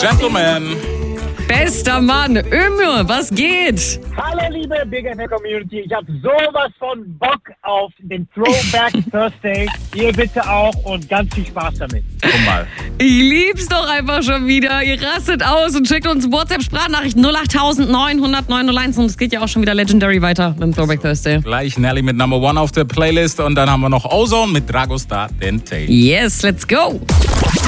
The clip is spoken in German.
Gentleman. Bester Mann, Ömür, was geht? Hallo liebe Big FM Community, ich habe sowas von Bock auf den Throwback Thursday. Ihr bitte auch und ganz viel Spaß damit. Guck mal. Ich lieb's doch einfach schon wieder. Ihr rastet aus und schickt uns WhatsApp-Sprachnachricht 08901 und es geht ja auch schon wieder Legendary weiter mit dem Throwback Thursday. Gleich Nelly mit Number One auf der Playlist und dann haben wir noch Ozone mit Dragostar Dente. Yes, let's go.